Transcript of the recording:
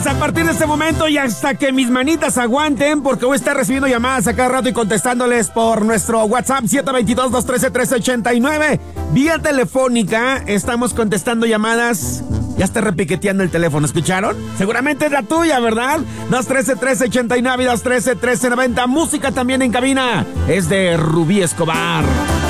A partir de este momento y hasta que mis manitas aguanten, porque voy a estar recibiendo llamadas a cada rato y contestándoles por nuestro WhatsApp 722-213-1389. Vía telefónica estamos contestando llamadas. Ya está repiqueteando el teléfono, ¿escucharon? Seguramente es la tuya, ¿verdad? 213-1389 y 213-1390. Música también en cabina. Es de Rubí Escobar.